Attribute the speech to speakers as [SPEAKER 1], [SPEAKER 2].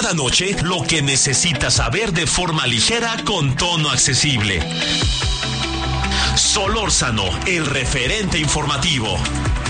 [SPEAKER 1] Cada noche, lo que necesitas saber de forma ligera con tono accesible. Solórzano, el referente informativo.